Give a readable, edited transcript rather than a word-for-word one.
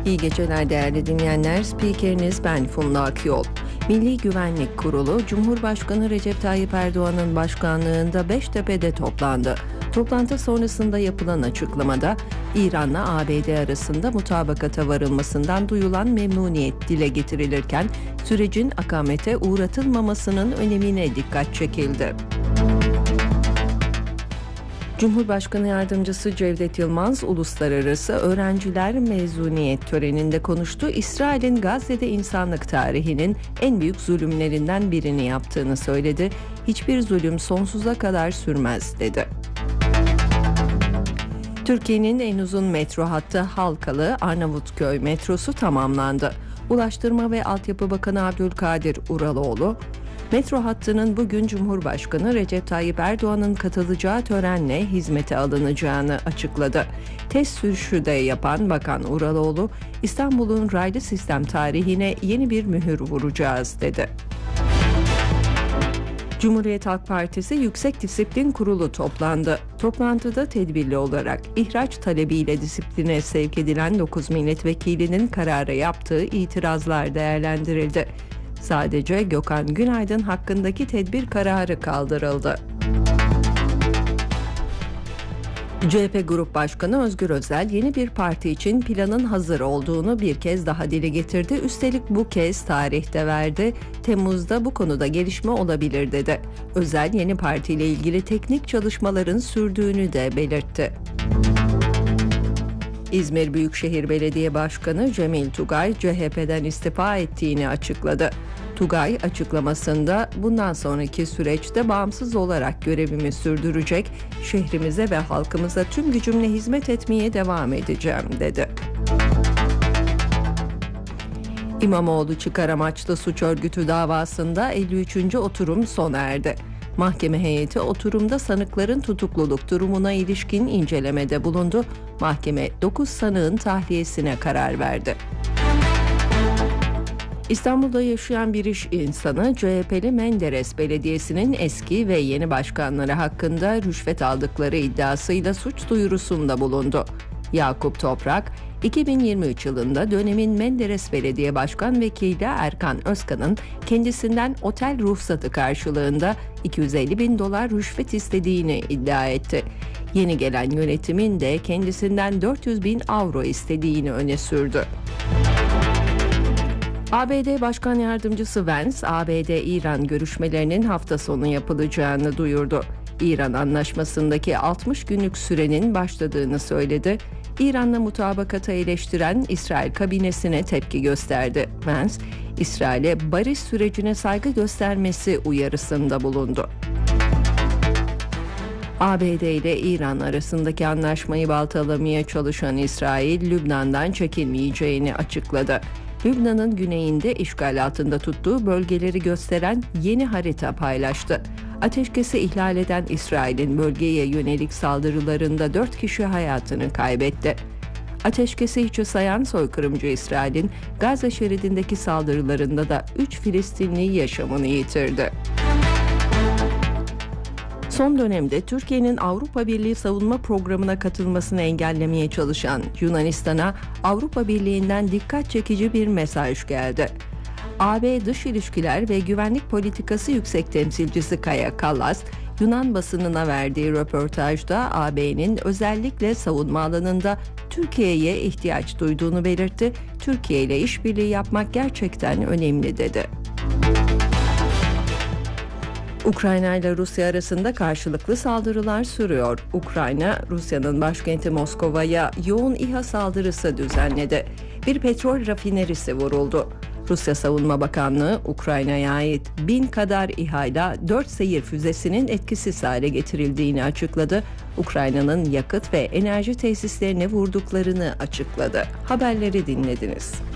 İyi geceler değerli dinleyenler. Spikeriniz ben Funda Akyol. Milli Güvenlik Kurulu, Cumhurbaşkanı Recep Tayyip Erdoğan'ın başkanlığında Beştepe'de toplandı. Toplantı sonrasında yapılan açıklamada İran'la ABD arasında mutabakata varılmasından duyulan memnuniyet dile getirilirken sürecin akamete uğratılmamasının önemine dikkat çekildi. Cumhurbaşkanı Yardımcısı Cevdet Yılmaz, uluslararası öğrenciler mezuniyet töreninde konuştu. İsrail'in Gazze'de insanlık tarihinin en büyük zulümlerinden birini yaptığını söyledi. Hiçbir zulüm sonsuza kadar sürmez, dedi. Türkiye'nin en uzun metro hattı Halkalı Arnavutköy metrosu tamamlandı. Ulaştırma ve Altyapı Bakanı Abdülkadir Uraloğlu, metro hattının bugün Cumhurbaşkanı Recep Tayyip Erdoğan'ın katılacağı törenle hizmete alınacağını açıkladı. Test sürüşü de yapan Bakan Uraloğlu, İstanbul'un raylı sistem tarihine yeni bir mühür vuracağız, dedi. Cumhuriyet Halk Partisi Yüksek Disiplin Kurulu toplandı. Toplantıda tedbirli olarak ihraç talebiyle disipline sevk edilen 9 milletvekilinin karara yaptığı itirazlar değerlendirildi. Sadece Gökhan Günaydın hakkındaki tedbir kararı kaldırıldı. CHP Grup Başkanı Özgür Özel yeni bir parti için planın hazır olduğunu bir kez daha dile getirdi. Üstelik bu kez tarihte verdi. Temmuz'da bu konuda gelişme olabilir, dedi. Özel yeni partiyle ilgili teknik çalışmaların sürdüğünü de belirtti. İzmir Büyükşehir Belediye Başkanı Cemil Tugay CHP'den istifa ettiğini açıkladı. Tugay açıklamasında bundan sonraki süreçte bağımsız olarak görevimi sürdürecek, şehrimize ve halkımıza tüm gücümle hizmet etmeye devam edeceğim, dedi. İmamoğlu çıkar amaçlı suç örgütü davasında 53. oturum sona erdi. Mahkeme heyeti oturumda sanıkların tutukluluk durumuna ilişkin incelemede bulundu. Mahkeme 9 sanığın tahliyesine karar verdi. İstanbul'da yaşayan bir iş insanı CHP'li Menderes Belediyesi'nin eski ve yeni başkanları hakkında rüşvet aldıkları iddiasıyla suç duyurusunda bulundu. Yakup Toprak, 2023 yılında dönemin Menderes Belediye Başkan Vekili Erkan Özkan'ın kendisinden otel ruhsatı karşılığında 250 bin dolar rüşvet istediğini iddia etti. Yeni gelen yönetimin de kendisinden 400 bin avro istediğini öne sürdü. ABD Başkan Yardımcısı Vance, ABD-İran görüşmelerinin hafta sonu yapılacağını duyurdu. İran anlaşmasındaki 60 günlük sürenin başladığını söyledi. İran'la mutabakata eleştiren İsrail kabinesine tepki gösterdi. Vance, İsrail'e barış sürecine saygı göstermesi uyarısında bulundu. ABD ile İran arasındaki anlaşmayı baltalamaya çalışan İsrail, Lübnan'dan çekilmeyeceğini açıkladı. Lübnan'ın güneyinde işgal altında tuttuğu bölgeleri gösteren yeni harita paylaştı. Ateşkesi ihlal eden İsrail'in bölgeye yönelik saldırılarında 4 kişi hayatını kaybetti. Ateşkesi hiçe sayan soykırımcı İsrail'in Gazze şeridindeki saldırılarında da 3 Filistinli yaşamını yitirdi. Son dönemde Türkiye'nin Avrupa Birliği savunma programına katılmasını engellemeye çalışan Yunanistan'a Avrupa Birliği'nden dikkat çekici bir mesaj geldi. AB Dış İlişkiler ve Güvenlik Politikası Yüksek Temsilcisi Kaja Kallas, Yunan basınına verdiği röportajda AB'nin özellikle savunma alanında Türkiye'ye ihtiyaç duyduğunu belirtti. Türkiye ile işbirliği yapmak gerçekten önemli, dedi. Ukrayna ile Rusya arasında karşılıklı saldırılar sürüyor. Ukrayna, Rusya'nın başkenti Moskova'ya yoğun İHA saldırısı düzenledi. Bir petrol rafinerisi vuruldu. Rusya Savunma Bakanlığı, Ukrayna'ya ait 1000 kadar İHA ile 4 seyir füzesinin etkisiz hale getirildiğini açıkladı. Ukrayna'nın yakıt ve enerji tesislerine vurduklarını açıkladı. Haberleri dinlediniz.